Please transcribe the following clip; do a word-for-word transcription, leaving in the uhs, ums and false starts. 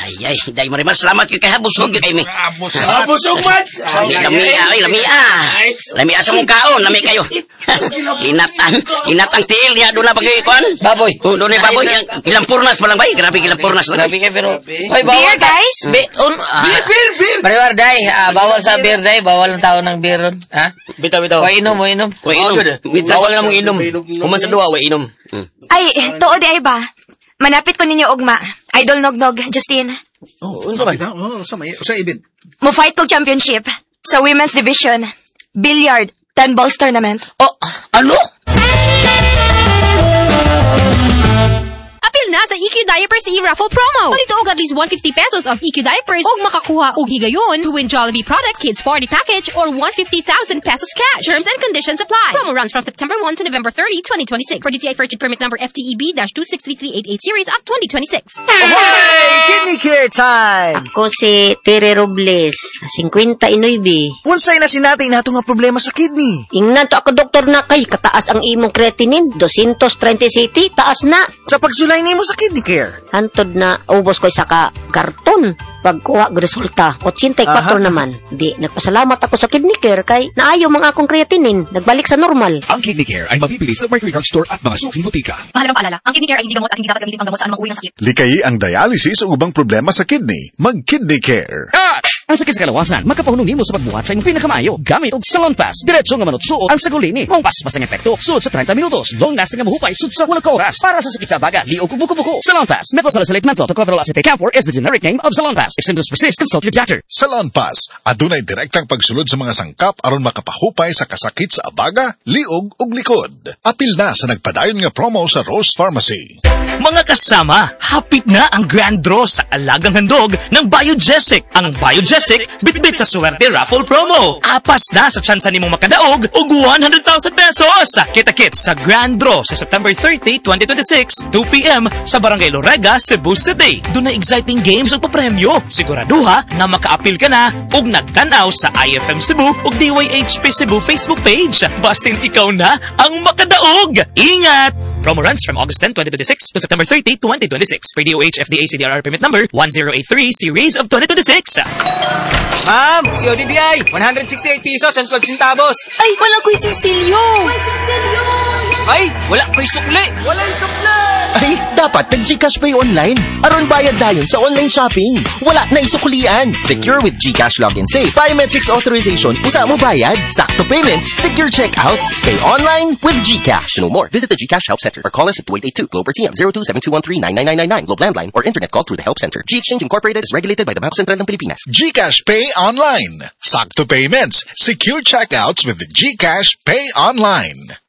Ay, ay, dahil mo rin salamat kay habusog kay mi. Habusog. Habusog, man. Lami, ay, lami, ah. Lami, asa mong kaon, lami kayo. Inatan, inatang tiil niya, doon na pag-iikon. Baboy. Oh, doon na baboy. Ilang purnas pa lang ba? Grabe, ilang purnas lang. Grabe kayo, pero... Beer, guys? Be, un, ah, Beer, beer, beer. Mariwar, day, ah, bawal sa beer, day. Bawal ang tao ng beer ron. Ha? Bitaw, bitaw. O inom, o inom. Uy, inom. Bawal na mong inom. Kuman sa duwa, way inom. Ay, tuod ay ba? Manapit ko ninyo ugma. Idol Nognog, Justine. Oh, unsa man? Oh, unsa man? Unsa ibig? Mo fight kog championship sa women's division. Billiard, ten balls tournament. Oh, ano? Apil na sa E Q Diapers e-raffle promo. Palito og at least one hundred fifty pesos of E Q Diapers og makakuha og higayon to win Jollibee Products Kids Party Package or one hundred fifty thousand pesos cash. Terms and conditions apply. Promo runs from September first to November thirtieth, twenty twenty-six. For D T I Purchase Permit Number F T E B two six three three eight eight series of twenty twenty-six. Hey! Kidney care time! Ako si Tere Robles, fifty-nine. Unsay na sinatay nato nga problema sa kidney? Ingnan to ako doktor na kay kataas ang imong creatinine, two thirty, taas na. Sa pagsulay nimo sa kidney care. Hantod na ubos ko isa ka karton. Pagkuha og resulta, eighty-four Aha. naman. Di, nagpasalamat ako sa kidney care kay naayo mga akong creatinine, nagbalik sa normal. Ang Kidney Care ay mabibili sa Mercury Drugstore at mga suking butika. Mahalagang paalala, ang kidney care ay hindi gamot at hindi dapat gamitin pang gamot sa anumang uri ng sakit. Likayi ang dialysis o ubang problema sa kidney. Mag-Kidney Care. Ah! Ang sakit sa kalawasan, makapahunon nimo sa pagbuhat sa imong pinakamayo. Gamit og Salon Pass. Diretso nga manutsuot ang sagulini. Mong pas-pas ang epekto. Suot sa thirty minutos. Long-lasting nga mahupay sud sa ka oras. Para sa sakit sa baga, liog ug buko-buko. Salon Pass. Methylsalicylate menthol tocopherol acetate camphor is the generic name of Salon Pass. If symptoms persist, consult your doctor. Salon Pass. Adunay direktang pagsulod sa mga sangkap aron makapahupay sa kasakit sa abaga, liog ug likod. Apil na sa nagpadayon nga promo sa Rose Pharmacy. Mga kasama, hapit na ang grand draw sa alagang handog ng Biogesic. Ang Biogesic, bitbit sa swerte raffle promo. Apas na sa tsansa nimong makadaog og one hundred thousand pesos. Kita-kit sa grand draw sa September thirtieth, twenty twenty-six, two p.m. sa Barangay Lorega, Cebu City. Doon na exciting games ug papremyo. Siguraduha na makaapil ka na ug nagtanaw sa I F M Cebu ug D Y H P Cebu Facebook page. Basin ikaw na ang makadaog. Ingat! Promo runs from August tenth, twenty twenty-six to September thirtieth, twenty twenty-six. Per D O H F D A C D R R permit number one zero eight three series of twenty twenty-six. Ma'am, si O D D I, one hundred sixty-eight pesos and twelve centavos. Ay, wala ko'y sinsilyo. Ay, wala ko'y sukli. Wala yung sukli. Ay, dapat nag-Gcash Pay online. Aron bayad dayon sa online shopping. Wala na isuklian. Secure with Gcash Login Safe. Biometrics authorization. Usa mo bayad. Sakto payments. Secure checkouts. Pay online with Gcash. To know more, visit the Gcash Help Center or call us at two eight eight two Globe or T M zero two seven two one three nine nine nine nine nine Globe Landline or internet call through the Help Center. G-Exchange Incorporated is regulated by the Bangko Sentral ng Pilipinas. Gcash Pay Online. Sakto payments. Secure checkouts with the Gcash Pay Online.